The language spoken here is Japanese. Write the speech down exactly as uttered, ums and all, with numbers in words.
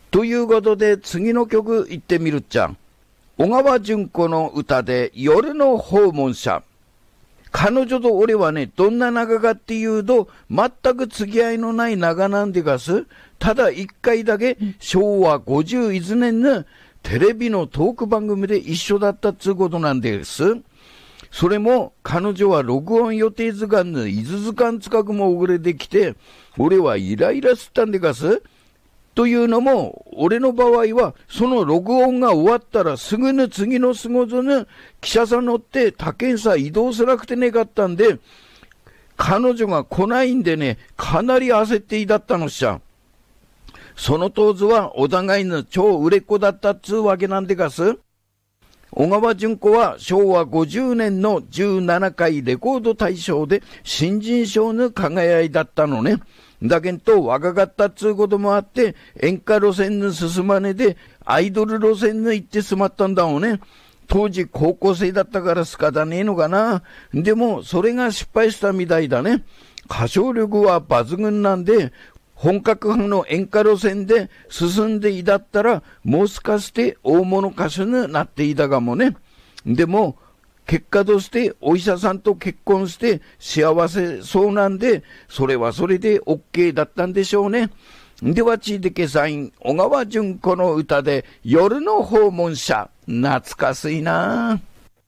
ということで次の曲行ってみるっちゃ。小川淳子の歌で夜の訪問者。彼女と俺はね、どんな仲かっていうと、全く付き合いのない仲なんでがす。ただ一回だけしょうわごじゅういちねんのテレビのトーク番組で一緒だったっつうことなんです。それも彼女は録音予定時間のいちじかん近くも遅れてきて、俺はイライラしたんでがす。というのも、俺の場合は、その録音が終わったらすぐの次の仕事の記者さん乗って他県さ移動せなくてねかったんで、彼女が来ないんでね、かなり焦っていだったのっしゃ。その当時はお互いの超売れっ子だったっつうわけなんでがす。小川淳子はしょうわごじゅうねんのじゅうななかいレコード大賞で新人賞の輝いだったのね。だけど若かったっつうこともあって演歌路線の進まねでアイドル路線の行ってしまったんだもんね。当時高校生だったから仕方ねえのかな。でもそれが失敗したみたいだね。歌唱力は抜群なんで本格派の演歌路線で進んでいだったらもしかして大物歌手になっていたかもね。でも結果としてお医者さんと結婚して幸せそうなんで、それはそれで OK だったんでしょうね。ではちいでけさいん、小川淳子の歌で夜の訪問者、懐かしいな。